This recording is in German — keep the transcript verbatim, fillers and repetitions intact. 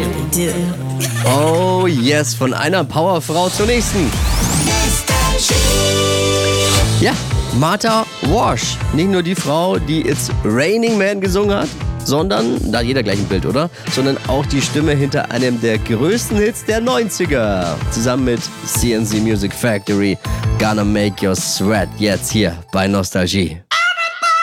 really do. Oh yes, von einer Powerfrau zur nächsten. Ja, Martha Wash. Nicht nur die Frau, die It's Raining Man gesungen hat, sondern, da hat jeder gleich ein Bild, oder? Sondern auch die Stimme hinter einem der größten Hits der neunziger. Zusammen mit C N C Music Factory, Gonna Make Your Sweat. Jetzt hier bei Nostalgie.